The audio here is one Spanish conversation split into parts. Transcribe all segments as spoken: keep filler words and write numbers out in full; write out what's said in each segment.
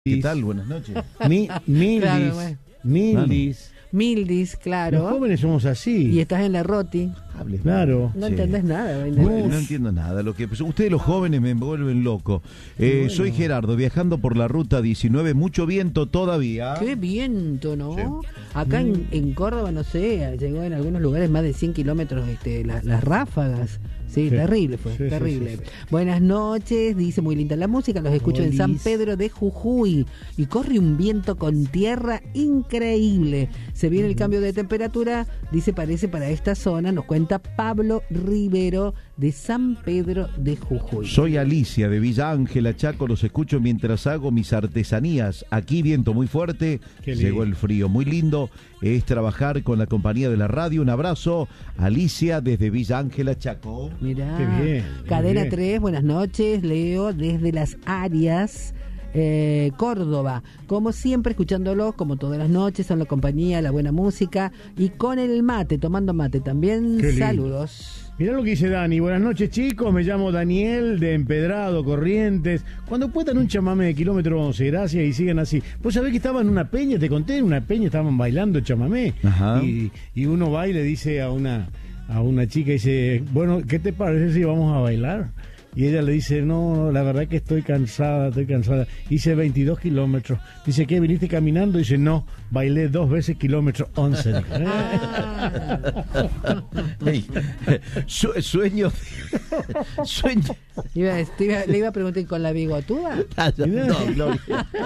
¿Qué tal? Buenas noches. Mi, Mildis, Claro, bueno. Mildis. Mildis, claro. Los jóvenes somos así. Y estás en la Roti. Hables Claro. No Sí. entendés nada. Bueno, ¿entendés? no entiendo nada. Lo que ustedes los jóvenes me vuelven loco. Eh, Bueno. Soy Gerardo, viajando por la ruta diecinueve, mucho viento todavía. Qué viento, ¿no? Sí. Acá en, en Córdoba, no sé, llegó en algunos lugares más de cien kilómetros este, la- las ráfagas. Sí, Sí. terrible fue, Sí, sí, terrible. sí, sí. Buenas noches, dice muy linda la música, los escucho en San Olis. Pedro de Jujuy y corre un viento con tierra increíble. Se viene el cambio de temperatura, dice parece para esta zona, nos cuenta Pablo Rivero de San Pedro de Jujuy. Soy Alicia de Villa Ángela, Chaco, los escucho mientras hago mis artesanías. Aquí viento muy fuerte, Qué lindo. llegó el frío, muy lindo. Es trabajar con la compañía de la radio. Un abrazo, Alicia desde Villa Ángela, Chaco. Mirá, Qué bien, Cadena muy bien. tres, buenas noches, Leo, desde las Arias, eh, Córdoba. Como siempre, escuchándolos, como todas las noches, en la compañía, la buena música y con el mate, tomando mate también. Qué lindo. Saludos. Mirá lo que dice Dani. Buenas noches, chicos. Me llamo Daniel de Empedrado, Corrientes. Cuando puedan un chamamé de kilómetro once, gracias, y sigan así. Vos sabés que estaban en una peña, te conté, en una peña estaban bailando chamamé. Ajá. Y, y uno va y le dice a una, a una chica, dice, bueno, ¿qué te parece si vamos a bailar? Y ella le dice, no, la verdad que estoy cansada, estoy cansada. Hice veintidós kilómetros. Dice, ¿qué? ¿Viniste caminando? Dice, no, bailé dos veces kilómetro once. Dijo. Ah, Ey, su- sueños. Sueños. iba a- te iba- le iba a preguntar, ¿con la bigotuda? No, Gloria.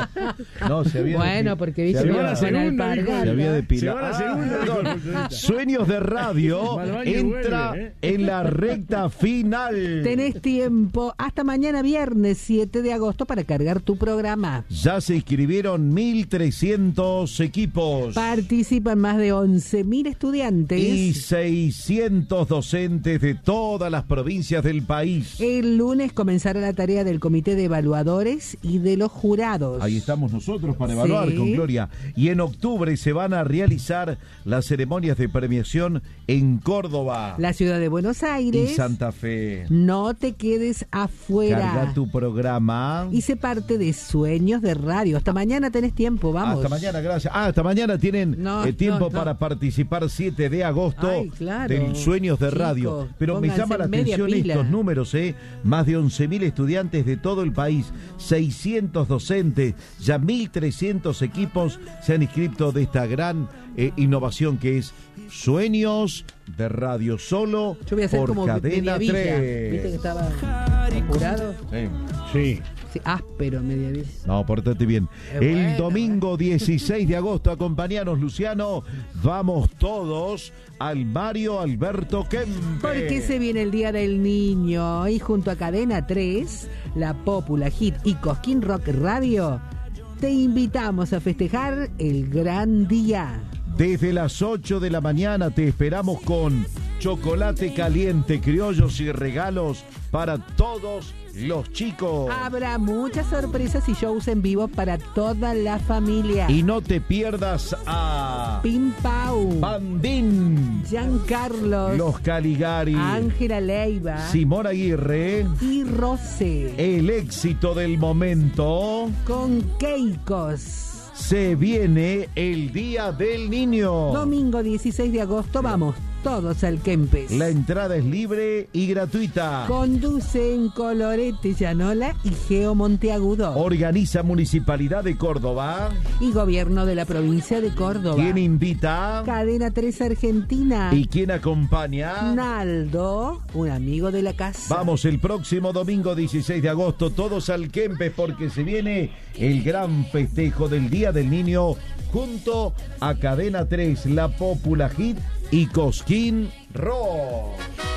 No, se había Bueno, depi- porque se viste Se había- va la con segunda, alpargata. Se había Se depilado. va la Ah, segunda. perdón. Sueños de Radio Va al baño y entra vuelve, ¿eh? en la recta final. Tenés tiempo hasta mañana viernes siete de agosto para cargar tu programa. Ya se inscribieron mil trescientos equipos Participan más de once mil estudiantes. y seiscientos docentes de todas las provincias del país. El lunes comenzará la tarea del comité de evaluadores y de los jurados. Ahí estamos nosotros para evaluar Sí. con Gloria. Y en octubre se van a realizar las ceremonias de premiación en Córdoba La ciudad de Buenos y Aires. Santa Fe. No te quedes afuera. Carga tu programa. Y se parte de Sueños de Radio. Hasta mañana tenés tiempo, vamos. Hasta mañana, gracias. Ah, hasta mañana tienen No, eh, tiempo no, no. para participar siete de agosto Ay, claro. del Sueños de Chicos, Radio. Pero me pónganse llama la media atención pila. estos números, ¿eh? Más de once mil estudiantes de todo el país, seiscientos docentes, ya mil trescientos equipos se han inscrito de esta gran eh, innovación que es Sueños de Radio, solo Yo voy a hacer por como Cadena Mediavilla. tres. ¿Viste que estaba apurado? Sí. Sí. Sí, áspero Mediavilla. No, portate bien. Es El bueno, domingo dieciséis de agosto, acompañanos, Luciano. Vamos todos al Mario Alberto Kempe. Porque se viene el Día del Niño y junto a Cadena tres, La Popular Hit y Cosquín Rock Radio, te invitamos a festejar el gran día. Desde las ocho de la mañana te esperamos con chocolate caliente, criollos y regalos para todos los chicos. Habrá muchas sorpresas y shows en vivo para toda la familia. Y no te pierdas a Pim Pau, Bandín, Giancarlos, Los Caligari, Ángela Leiva Simón Aguirre, y Rosé el éxito del momento. con Keikos. Se viene el Día del Niño. Domingo dieciséis de agosto, vamos todos al Kempes. La entrada es libre y gratuita. Conducen Colorete Llanola y Geo Monteagudo. Organiza Municipalidad de Córdoba. Y Gobierno de la Provincia de Córdoba. ¿Quién invita? Cadena tres Argentina. ¿Y quién acompaña? Naldo, un amigo de la casa. Vamos el próximo domingo dieciséis de agosto, todos al Kempes, porque se viene el gran festejo del Día del Niño junto a Cadena tres, La Popular Hit y Cosquín Rock.